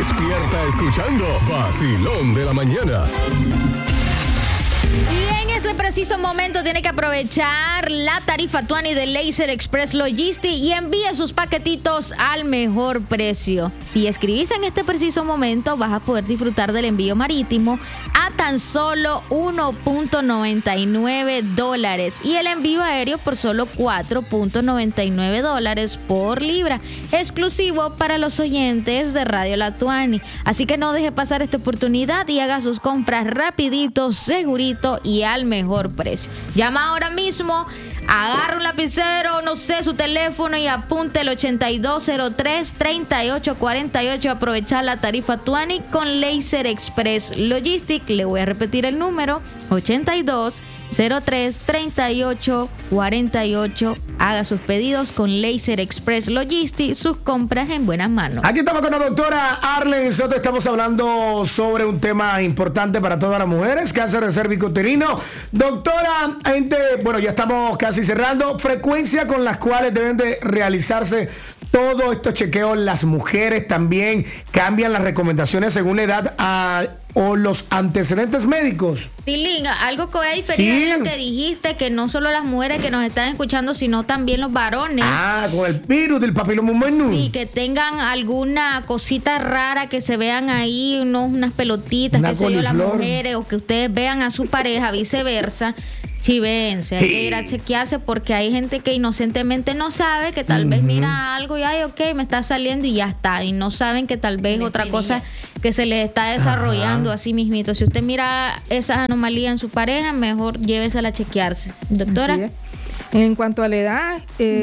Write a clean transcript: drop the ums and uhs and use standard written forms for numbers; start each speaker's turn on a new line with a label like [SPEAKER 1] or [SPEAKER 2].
[SPEAKER 1] Despierta escuchando Vacilón de la Mañana.
[SPEAKER 2] Y en este preciso momento tiene que aprovechar la tarifa Tuani de Laser Express Logistics y envíe sus paquetitos al mejor precio. Si escribís en este preciso momento, vas a poder disfrutar del envío marítimo a tan solo $1.99 y el envío aéreo por solo $4.99 por libra, exclusivo para los oyentes de Radio La Tuani. Así que no deje pasar esta oportunidad y haga sus compras rapidito, segurito y al mejor precio. Llama ahora mismo, agarra un lapicero, no sé, su teléfono y apunte el 8203-3848. Aprovechar la tarifa Tuani con Laser Express Logistics. Le voy a repetir el número, 8203-3848. Haga sus pedidos con Laser Express Logistics, sus compras en buenas manos.
[SPEAKER 3] Aquí estamos con la doctora Arlen Soto. Estamos hablando sobre un tema importante para todas las mujeres, cáncer de cervicuterino. Doctora, bueno, ya estamos casi cerrando. Frecuencia con las cuales deben de realizarse todos estos chequeos. Las mujeres también cambian las recomendaciones según la edad o los antecedentes médicos.
[SPEAKER 2] Tilín, algo que voy a diferir es que dijiste que no solo las mujeres que nos están escuchando, sino también los varones.
[SPEAKER 3] Con el virus del papiloma humano.
[SPEAKER 2] Sí, que tengan alguna cosita rara, que se vean ahí unas pelotitas, que se yo, las mujeres, o que ustedes vean a su pareja, viceversa. Chivense, hay que ir a chequearse porque hay gente que inocentemente no sabe, que tal vez mira algo y me está saliendo y ya está, y no saben que tal vez otra cosa que se les está desarrollando así mismito. Si usted mira esas anomalías en su pareja, mejor llévesela a chequearse. Doctora.
[SPEAKER 4] En cuanto a la edad,